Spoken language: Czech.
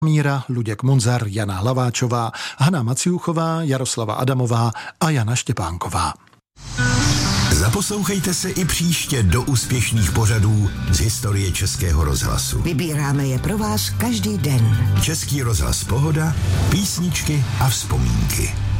Míra, Luděk Munzar, Jana Hlaváčová, Hana Maciuchová, Jaroslava Adamová a Jana Štěpánková. Zaposlouchejte se i příště do úspěšných pořadů z historie Českého rozhlasu. Vybíráme je pro vás každý den. Český rozhlas Pohoda, písničky a vzpomínky.